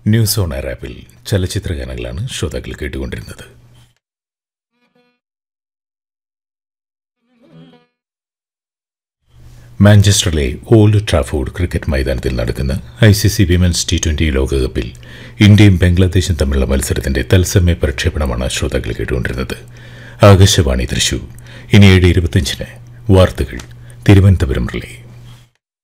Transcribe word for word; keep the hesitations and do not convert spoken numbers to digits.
News on air ആപ്പിൽ ചലച്ചിത്ര ഗാനങ്ങളാണ് ശ്രോതാക്കൾ കേട്ടുകൊണ്ടിരുന്നത്. മാഞ്ചസ്റ്ററിലെ ഓൾഡ് ട്രാഫോർഡ് ക്രിക്കറ്റ് മൈതാനത്തിൽ നടക്കുന്ന I C C women's T twenty ലോകകപ്പിൽ ഇന്ത്യയും ബംഗ്ലാദേശും തമ്മിലുള്ള മത്സരത്തിന്റെ തത്സമയ പ്രക്ഷേപണമാണ് ശ്രോതാക്കൾ കേട്ടുകൊണ്ടിരുന്നത്. ആകാശവാണി തൃശൂർ. ഇനി ഏഴ് ഇരുപത്തിയഞ്ചിന് വാർത്തകൾ തിരുവനന്തപുരം റിലേ.